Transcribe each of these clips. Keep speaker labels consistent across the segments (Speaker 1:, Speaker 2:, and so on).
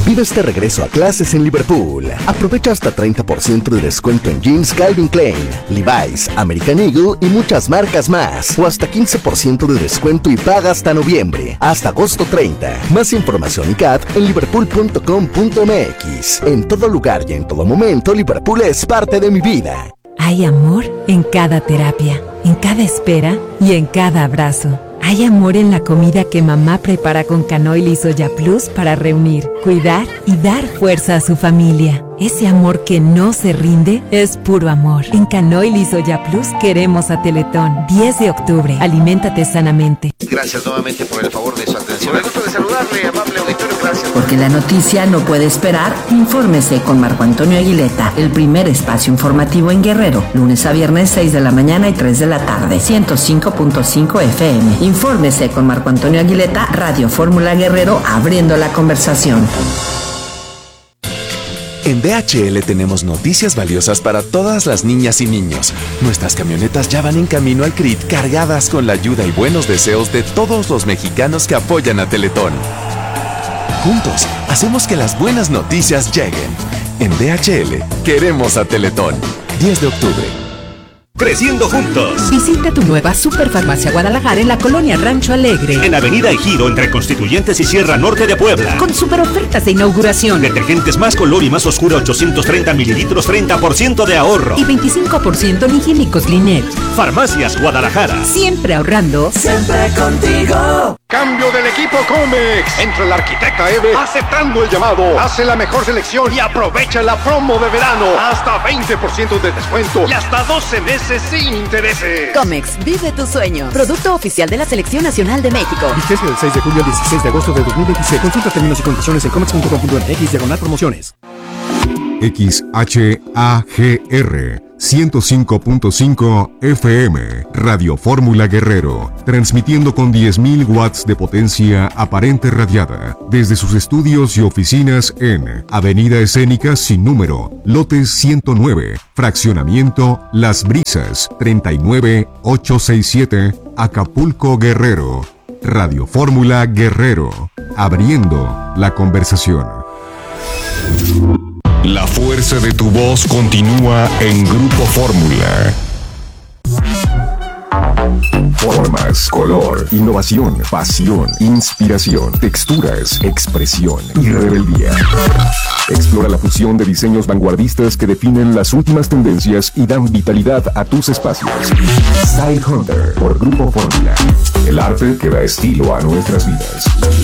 Speaker 1: Vive este regreso a clases en Liverpool. Aprovecha hasta 30% de descuento en jeans Calvin Klein, Levi's, American Eagle y muchas marcas más. O hasta 15% de descuento y paga hasta noviembre. Hasta agosto 30. Más información y CAT en liverpool.com.mx. En todo lugar y en todo momento, Liverpool es parte de mi vida.
Speaker 2: Hay amor en cada terapia, en cada espera y en cada abrazo. Hay amor en la comida que mamá prepara con Canoil y Soya Plus para reunir, cuidar y dar fuerza a su familia. Ese amor que no se rinde es puro amor. En Canoil y Soya Plus queremos a Teletón. 10 de octubre. Aliméntate sanamente.
Speaker 3: Gracias nuevamente por el favor de su atención. Me gusta de saludarle, amable auditorio. Gracias.
Speaker 4: Porque la noticia no puede esperar, infórmese con Marco Antonio Aguileta, el primer espacio informativo en Guerrero, lunes a viernes 6 de la mañana y 3 de la tarde, 105.5 FM. Infórmese con Marco Antonio Aguileta, Radio Fórmula Guerrero, abriendo la conversación.
Speaker 5: En DHL tenemos noticias valiosas para todas las niñas y niños. Nuestras camionetas ya van en camino al CRIT cargadas con la ayuda y buenos deseos de todos los mexicanos que apoyan a Teletón. Juntos, hacemos que las buenas noticias lleguen. En DHL, queremos a Teletón. 10 de octubre.
Speaker 6: Creciendo juntos.
Speaker 7: Visita tu nueva Superfarmacia Guadalajara en la colonia Rancho Alegre.
Speaker 6: En Avenida Ejido, entre Constituyentes y Sierra Norte de Puebla.
Speaker 7: Con super ofertas de inauguración.
Speaker 6: Detergentes más color y más oscuro, 830 mililitros, 30% de ahorro.
Speaker 7: Y 25% en higiénicos Linet.
Speaker 6: Farmacias Guadalajara.
Speaker 7: Siempre ahorrando.
Speaker 8: Siempre contigo.
Speaker 9: Cambio del equipo Comex. Entra el arquitecta Eve aceptando el llamado. Hace la mejor selección y aprovecha la promo de verano. Hasta 20% de descuento y hasta 12 meses sin intereses.
Speaker 10: Comex, vive tu sueño. Producto oficial de la Selección Nacional de México.
Speaker 11: Vigencia del 6 de julio al 16 de agosto de 2026. Consulta términos y condiciones en comex.com.mx/promociones.
Speaker 12: XHAGR 105.5 FM, Radio Fórmula Guerrero, transmitiendo con 10.000 watts de potencia aparente radiada, desde sus estudios y oficinas en Avenida Escénica sin número, lotes 109, fraccionamiento Las Brisas, 39867, Acapulco, Guerrero. Radio Fórmula Guerrero, abriendo la conversación. La fuerza de tu voz continúa en Grupo Fórmula. Formas, color, innovación, pasión, inspiración, texturas, expresión y rebeldía. Explora la fusión de diseños vanguardistas que definen las últimas tendencias y dan vitalidad a tus espacios. Style Hunter por Grupo Fórmula. El arte que da estilo a nuestras vidas.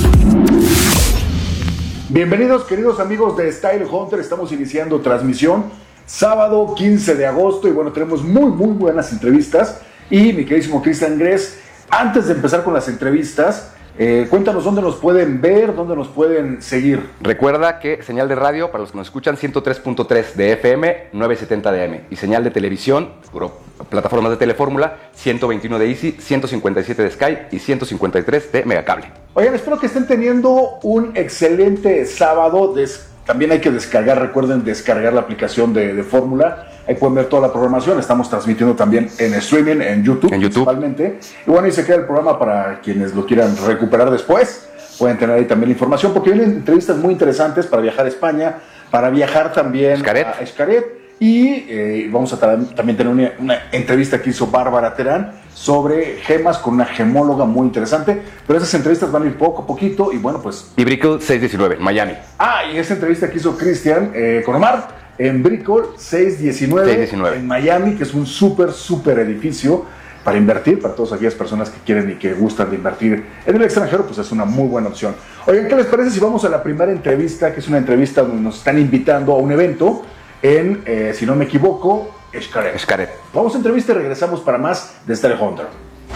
Speaker 13: Bienvenidos, queridos amigos de Style Hunter. Estamos iniciando transmisión sábado 15 de agosto y bueno, tenemos muy buenas entrevistas. Y mi queridísimo Cristian Gress, antes de empezar con las entrevistas, cuéntanos dónde nos pueden ver, dónde nos pueden seguir.
Speaker 14: Recuerda que señal de radio, para los que nos escuchan, 103.3 de FM, 970 de AM. Y señal de televisión, plataformas de Telefórmula, 121 de Easy, 157 de Sky y 153 de Megacable.
Speaker 13: Oigan, espero que estén teniendo un excelente sábado. También hay que descargar, recuerden descargar la aplicación de Fórmula. Ahí pueden ver toda la programación. Estamos transmitiendo también en streaming, en YouTube principalmente. Y bueno, ahí se queda el programa para quienes lo quieran recuperar después. Pueden tener ahí también la información, porque vienen entrevistas muy interesantes para viajar a España, para viajar también a Xcaret. Y vamos a también tener una entrevista que hizo Bárbara Terán sobre gemas con una gemóloga muy interesante. Pero esas entrevistas van a ir poco a poquito y bueno, pues...
Speaker 14: Y Brickell 619, Miami.
Speaker 13: Y esa entrevista que hizo Cristian con Omar en Brickell 619 en Miami, que es un súper edificio para invertir, para todas aquellas personas que quieren y que gustan de invertir en el extranjero, pues es una muy buena opción. Oigan, ¿qué les parece si vamos a la primera entrevista, que es una entrevista donde nos están invitando a un evento en, si no me equivoco, Xcaret. Vamos a entrevista y regresamos para más de Style Hunter.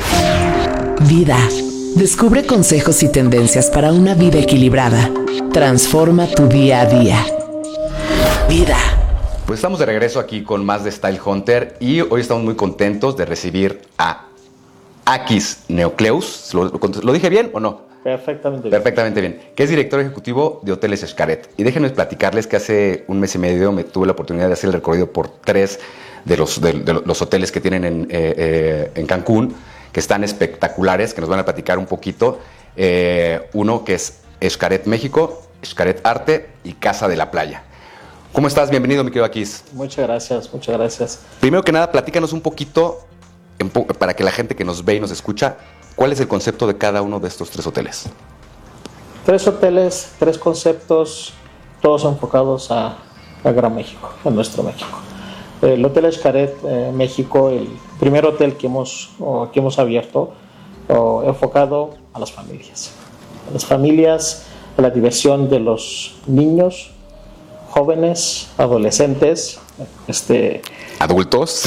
Speaker 15: Vida. Descubre consejos y tendencias para una vida equilibrada. Transforma tu día a día. Vida.
Speaker 14: Pues estamos de regreso aquí con más de Style Hunter y hoy estamos muy contentos de recibir a Akis Neocleus. ¿Lo dije bien o no? Perfectamente bien. Que es director ejecutivo de Hoteles Xcaret. Y déjenme platicarles que hace un mes y medio me tuve la oportunidad de hacer el recorrido por 3 de los hoteles que tienen en Cancún, que están espectaculares, que nos van a platicar un poquito. Uno que es Xcaret México, Xcaret Arte y Casa de la Playa. ¿Cómo estás? Bienvenido, mi querido Aquis.
Speaker 16: Muchas gracias, muchas gracias.
Speaker 14: Primero que nada, platícanos un poquito, para que la gente que nos ve y nos escucha, ¿cuál es el concepto de cada uno de estos 3 hoteles?
Speaker 16: 3 hoteles, 3 conceptos, todos enfocados a Gran México, a nuestro México. El Hotel Xcaret México, el primer hotel que hemos abierto, enfocado a las familias. A las familias, a la diversión de los niños, jóvenes, adolescentes,
Speaker 14: adultos,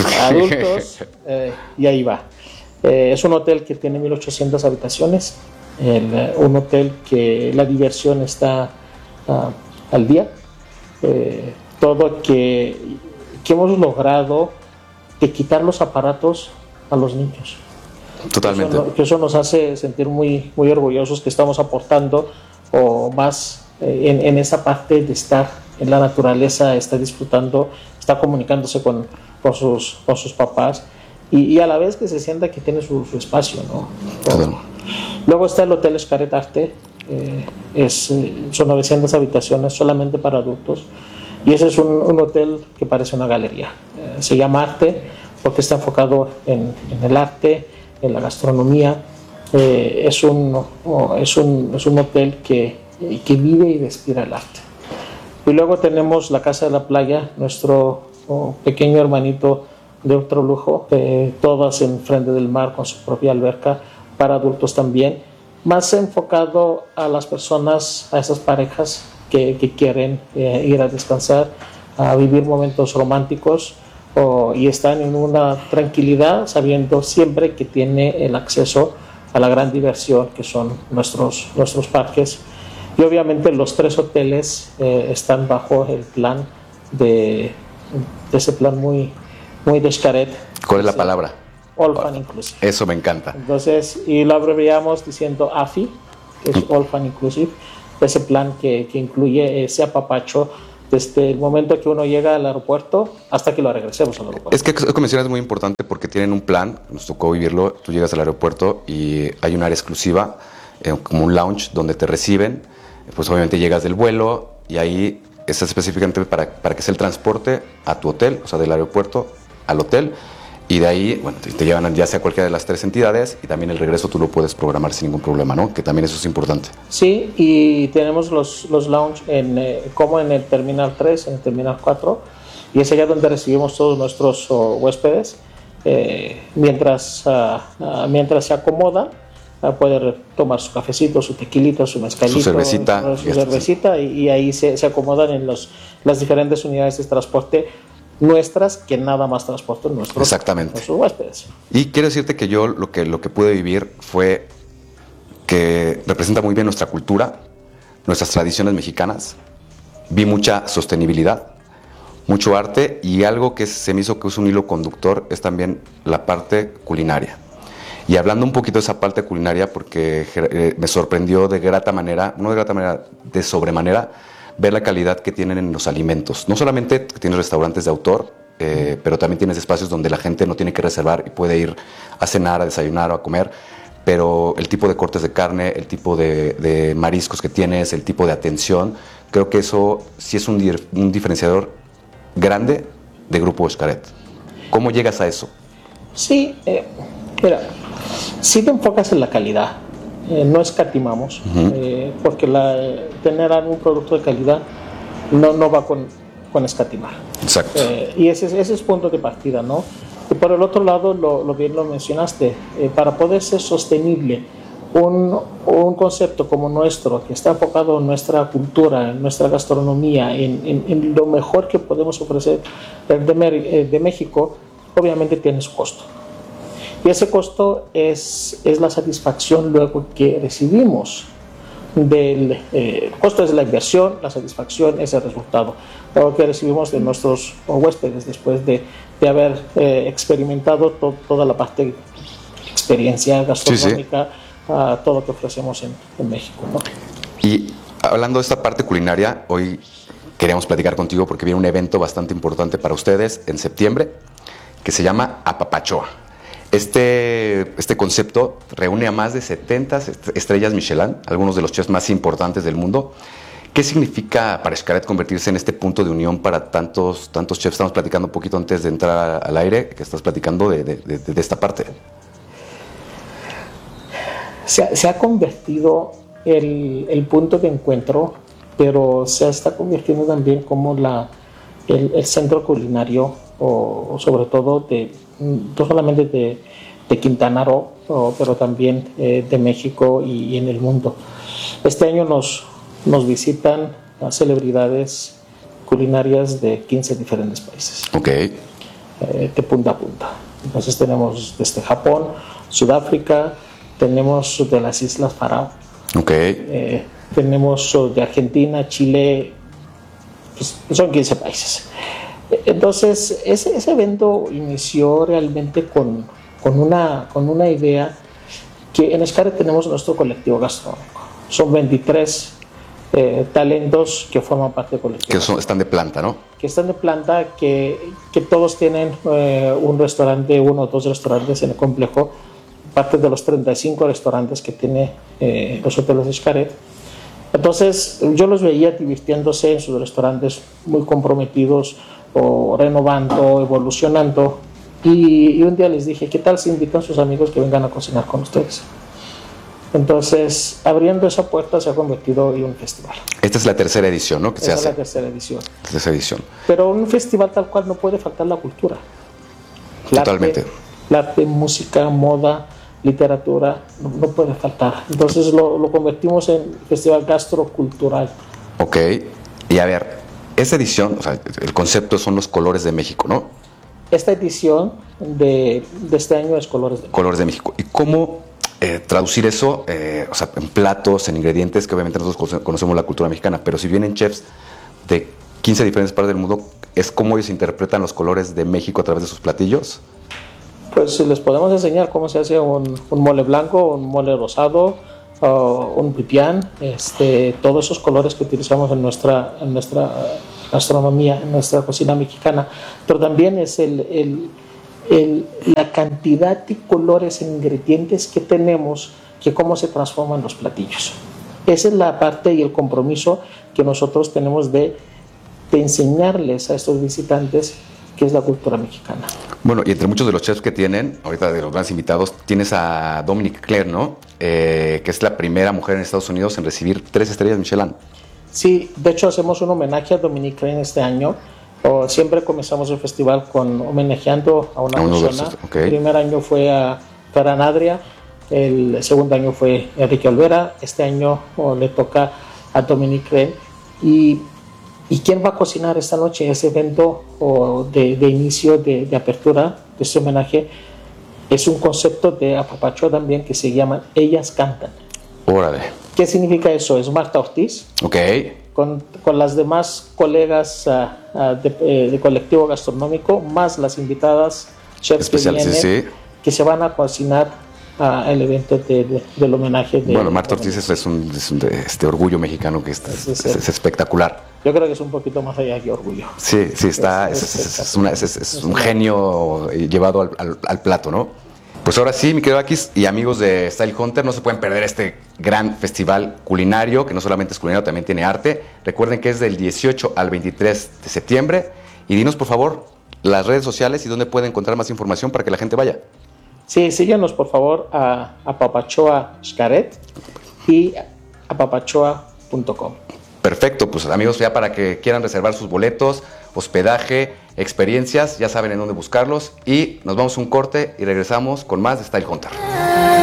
Speaker 16: y ahí va. Es un hotel que tiene 1,800 habitaciones, un hotel que la diversión está al día. Todo que hemos logrado de quitar los aparatos a los niños.
Speaker 14: Totalmente.
Speaker 16: Que eso nos hace sentir muy, muy orgullosos que estamos aportando o más en esa parte de estar en la naturaleza, está disfrutando, está comunicándose con sus papás y a la vez que se sienta que tiene su espacio, ¿no? Luego está el Hotel Xcaret Arte, son 900 habitaciones solamente para adultos y ese es un hotel que parece una galería. Se llama Arte porque está enfocado en el arte, en la gastronomía. Es un hotel que vive y respira el arte. Y luego tenemos la Casa de la Playa, nuestro pequeño hermanito de otro lujo, todas en frente del mar con su propia alberca, para adultos también, más enfocado a las personas, a esas parejas que quieren ir a descansar, a vivir momentos románticos y están en una tranquilidad sabiendo siempre que tiene el acceso a la gran diversión que son nuestros parques. Y obviamente los 3 hoteles están bajo el plan de ese plan muy de Xcaret.
Speaker 14: ¿Cuál es la palabra?
Speaker 16: All Fun Inclusive.
Speaker 14: Eso me encanta.
Speaker 16: Entonces, y lo abreviamos diciendo AFI, que es All Fun Inclusive, ese plan que incluye ese apapacho desde el momento que uno llega al aeropuerto hasta que lo regresemos al aeropuerto.
Speaker 14: Es que lo que mencionas es muy importante porque tienen un plan, nos tocó vivirlo, tú llegas al aeropuerto y hay un área exclusiva, como un lounge donde te reciben, pues obviamente llegas del vuelo y ahí es específicamente para que sea el transporte a tu hotel, o sea, del aeropuerto al hotel, y de ahí, bueno, te llevan ya sea cualquiera de las 3 entidades y también el regreso tú lo puedes programar sin ningún problema, ¿no? Que también eso es importante.
Speaker 16: Sí, y tenemos los lounge como en el Terminal 3, en el Terminal 4, y es allá donde recibimos todos nuestros huéspedes, mientras se acomodan, puede tomar su cafecito, su tequilita, su mezcalito,
Speaker 14: su cervecita,
Speaker 16: y ahí se acomodan en las diferentes unidades de transporte nuestras, que nada más transportan nuestros huéspedes.
Speaker 14: Y quiero decirte que yo lo que pude vivir fue que representa muy bien nuestra cultura, nuestras tradiciones mexicanas. Vi mucha sostenibilidad, mucho arte, y algo que se me hizo que es un hilo conductor es también la parte culinaria. Y hablando un poquito de esa parte culinaria, porque me sorprendió de sobremanera, ver la calidad que tienen en los alimentos. No solamente tienes restaurantes de autor, pero también tienes espacios donde la gente no tiene que reservar y puede ir a cenar, a desayunar o a comer, pero el tipo de cortes de carne, el tipo de mariscos que tienes, el tipo de atención, creo que eso sí es un diferenciador grande de Grupo Xcaret. ¿Cómo llegas a eso?
Speaker 16: Sí, mira, si te enfocas en la calidad, no escatimamos, porque tener algún producto de calidad no va con escatimar.
Speaker 14: Exacto.
Speaker 16: Y ese es punto de partida, ¿no? Y por el otro lado, lo bien lo mencionaste, para poder ser sostenible un concepto como nuestro, que está enfocado en nuestra cultura, en nuestra gastronomía, en lo mejor que podemos ofrecer de México, obviamente tiene su costo. Y ese costo es la satisfacción luego que recibimos. El costo es la inversión, la satisfacción es el resultado. Lo que recibimos de nuestros huéspedes después de haber experimentado toda la parte de experiencia gastronómica, todo lo que ofrecemos en México, ¿no?
Speaker 14: Y hablando de esta parte culinaria, hoy queríamos platicar contigo porque viene un evento bastante importante para ustedes en septiembre que se llama Apapachoa. Este concepto reúne a más de 70 estrellas Michelin, algunos de los chefs más importantes del mundo, ¿Qué significa para Xcaret convertirse en este punto de unión para tantos chefs? Estamos platicando un poquito antes de entrar al aire, que estás platicando de esta parte.
Speaker 16: Se ha convertido el punto de encuentro, pero se está convirtiendo también como el centro culinario, o sobre todo no solamente de Quintana Roo, pero también de México y en el mundo. Este año nos visitan a celebridades culinarias de 15 diferentes países.
Speaker 14: Ok.
Speaker 16: De punta a punta. Entonces tenemos desde Japón, Sudáfrica, tenemos de las Islas Faroe.
Speaker 14: Ok.
Speaker 16: Tenemos de Argentina, Chile, pues son 15 países. Entonces, ese evento inició realmente con una idea que en Xcaret tenemos nuestro colectivo gastronómico. Son 23 talentos que forman parte del colectivo.
Speaker 14: Que están de planta, ¿no?
Speaker 16: Que están de planta, que todos tienen un restaurante, 1 o 2 restaurantes en el complejo, parte de los 35 restaurantes que tiene los hoteles de Xcaret. Entonces, yo los veía divirtiéndose en sus restaurantes, muy comprometidos, o renovando, evolucionando, y un día les dije, ¿qué tal si invitan a sus amigos que vengan a cocinar con ustedes? Entonces, abriendo esa puerta se ha convertido en un festival.
Speaker 14: Esta es la tercera edición, ¿no?
Speaker 16: Esta es la tercera edición.
Speaker 14: Tercera edición.
Speaker 16: Pero un festival tal cual no puede faltar la cultura.
Speaker 14: Totalmente.
Speaker 16: El arte, música, moda, literatura, no puede faltar. Entonces lo convertimos en festival gastrocultural.
Speaker 14: Ok. Y a ver, esta edición, o sea, el concepto son los colores de México, ¿no?
Speaker 16: Esta edición de este año es Colores de México.
Speaker 14: Colores de México. ¿Y cómo traducir eso, o sea, en platos, en ingredientes, que obviamente nosotros conocemos la cultura mexicana, pero si vienen chefs de 15 diferentes partes del mundo, ¿es cómo ellos interpretan los colores de México a través de sus platillos?
Speaker 16: Pues les podemos enseñar cómo se hace un mole blanco, un mole rosado, un pipián, todos esos colores que utilizamos en nuestra gastronomía, en nuestra cocina mexicana, pero también es la cantidad de colores e ingredientes que tenemos, que cómo se transforman los platillos. Esa es la parte y el compromiso que nosotros tenemos de enseñarles a estos visitantes qué es la cultura mexicana.
Speaker 14: Bueno, y entre muchos de los chefs que tienen, ahorita de los grandes invitados, tienes a Dominique Claire, ¿no? Que es la primera mujer en Estados Unidos en recibir 3 estrellas Michelin.
Speaker 16: Sí, de hecho hacemos un homenaje a Dominique Claire este año. Siempre comenzamos el festival homenajeando a una persona.
Speaker 14: Okay.
Speaker 16: El primer año fue a Ferran Adrià, el segundo año fue Enrique Olvera, este año le toca a Dominique Claire. ¿Y quién va a cocinar esta noche? Ese evento de inicio, de apertura de este homenaje, es un concepto de Apapacho también que se llama Ellas Cantan.
Speaker 14: Órale.
Speaker 16: ¿Qué significa eso? Es Marta Ortiz.
Speaker 14: Ok.
Speaker 16: Con las demás colegas de colectivo gastronómico, más las invitadas chefs que vienen, que se van a cocinar al evento del homenaje.
Speaker 14: Bueno, Marta Ortiz es un orgullo mexicano que es espectacular.
Speaker 16: Yo creo que es un poquito más allá que orgullo.
Speaker 14: Sí, es un genio llevado al plato, ¿no? Pues ahora sí, mi querido Akis y amigos de Style Hunter, no se pueden perder este gran festival culinario, que no solamente es culinario, también tiene arte. Recuerden que es del 18 al 23 de septiembre. Y dinos, por favor, las redes sociales y dónde pueden encontrar más información para que la gente vaya.
Speaker 16: Sí, síguenos, por favor, a Apapachoa Xcaret y apapachoa.com.
Speaker 14: Perfecto, pues amigos, ya para que quieran reservar sus boletos, hospedaje, experiencias, ya saben en dónde buscarlos. Y nos vamos a un corte y regresamos con más de Style Hunter.